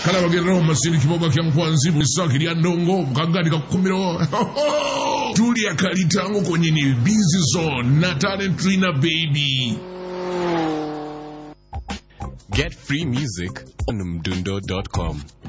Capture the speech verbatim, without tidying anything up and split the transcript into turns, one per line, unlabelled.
Kala bagenda masini kiboga kya nkwanzi busakiri ya ndongo mukagadi kakumiro. Julia Kalitango kwenye ni Busy Zone na Talent Trina baby.
Get free music on mdundo dot com.